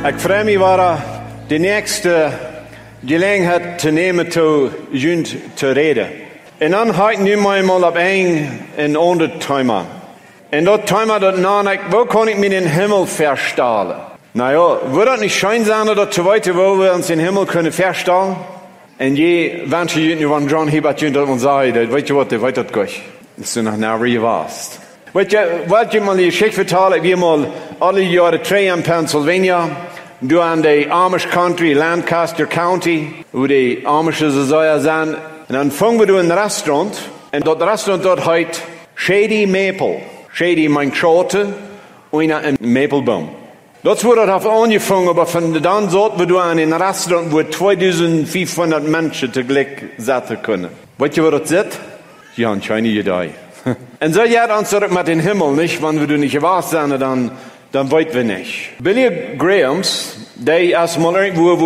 Ik freue mich, war die nächste Gelegenheit zu nehmen, zu reden. Und dann habe ich nu mal auf ein anderes Thema. Und das Thema, das nenne ich, wo kann ich mir den Himmel verstellen? Naja, würde das nicht schön sein, dass zu weit, wo wir uns den Himmel können verstellen? Und wenn ich von John Hebert und sage, weißt du was, das weiß das gar nicht. Das ist noch nicht was. Weißt du, wollte ich mal die Geschichte vertellen, wir mal alle Jahre 3 in Pennsylvania, du an der Amish Country, Lancaster County, wo die Amische so sind. Und dann fangen wir in ein Restaurant, und das Restaurant dort heißt Shady Maple. Shady meint Schote und ein Maplebaum. Das wurde auf angefangen, aber von dann sollten wir an ein Restaurant, wo 2500 Menschen zu Glück sitzen können. Weißt du, was das ist? Ja, anscheinend Idee. Und so geht uns zurück mit dem Himmel, nicht? Wenn wir nicht gewahr sind, dann weit wir nicht. Billy Grahams, der erstmal irgendwo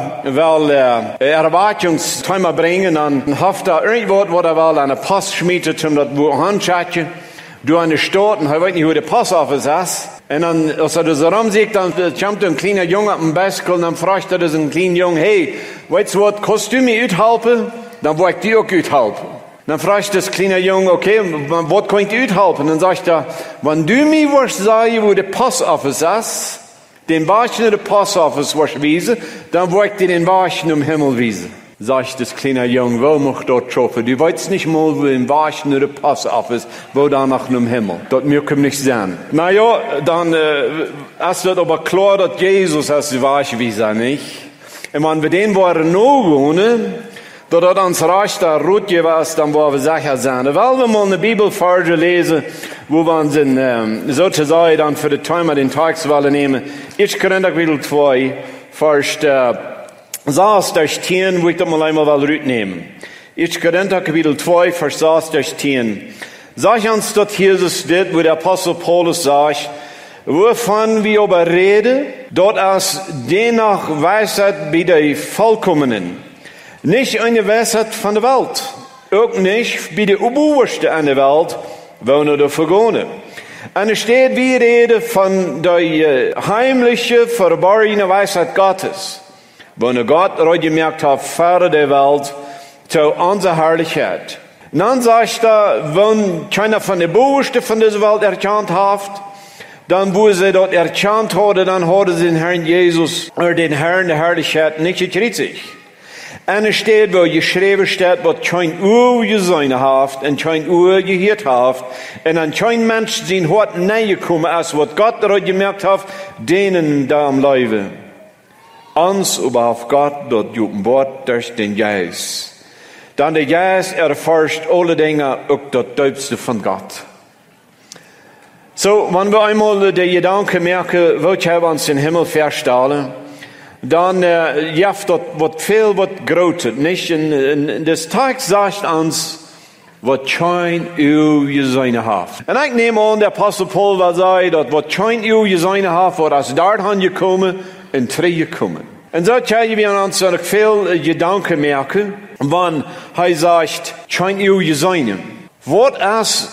Erwartungsthema bringen, dann hofft irgendwo, wo will eine Post schmiedet, um das Handschatchen, du an der Stadt, und er weiß nicht, wo der Postoffice ist. Und dann, als er das rumsieht, dann kommt ein kleiner Junge auf den Bicycle, und dann fragt er das einen kleinen Jungen, hey, weißt du was, kannst du mir uthelfen? Dann wollte ich dir auch uthelfen. Dann fragt das kleine Junge, okay, was kann ich dir uthelfen? Dann sagt er, wenn du mir was sagen, wo der Postoffice ist, den Wagen der Postoffice was wiesen, dann wollte ich dir den Wagen im Himmel wiesen. Sagt das kleine Junge, wo muss dort troffen? Du weißt nicht mal, wo den Wagen der Postoffice, wo da nach dem Himmel. Das mir kann nicht sein. Naja, dann ist das aber klar, dass Jesus als die Wagen wiesen, nicht? Und wenn wir den waren noch wohnen, dat ons reich da roetje was, dan waar we sicher zijn. Weil wir mal eine Bibelverse lesen, wo wir uns sozusagen dann für den Thema den Tagswahl nehmen. 1 Korinther Kapitel 2, Vers 16, wo ich das mal einmal rübernehmen. 1 Korinther Kapitel 2, Vers 16. Sag uns, dass Jesus dit, wo der Apostel Paulus sagt, wovon wir aber reden, dort als dennoch Weisheit bei der Vollkommenen. Nicht eine Weisheit von der Welt. Auch nicht bei der Oberste an der Welt, wo nur der Vergone. Und es steht, wir reden von der heimlichen, verborgenen Weisheit Gottes. Wo nur Gott gemerkt hat, vor der Welt, zu unserer Herrlichkeit. Und dann sagt er, wenn keiner von der Oberste von dieser Welt erkannt hat, dann wo sie dort erkannt hatte, dann hatte sie den Herrn Jesus, oder den Herrn der Herrlichkeit nicht gekriegt. Und es steht, wo geschrieben steht, was kein Uhr gesehen hat, und kein Uhr gehört hat, und an kein Mensch sein Hort näher gekommen ist, was Gott dort gemerkt hat, denen da am Leibe. Uns aber auf Gott dort Wort durch den Geist. Dann der Geist erforscht alle Dinge, auch das Tiefste von Gott. So, wenn wir einmal den Gedanken merken, wo wir uns den Himmel verstellen, dann jaft dat wat veel wat groter, nicht? En des Tag sagt uns, wat kein uw gesehen hat. Und ich nehme an, der Apostel Paul war sagt, dat wat kein uw gesehen hat, wat als dort angekommen und teruggekommen. Und so können wir uns noch viel Gedanken merken, wann er sagt, kein uw gesehen. Wat ist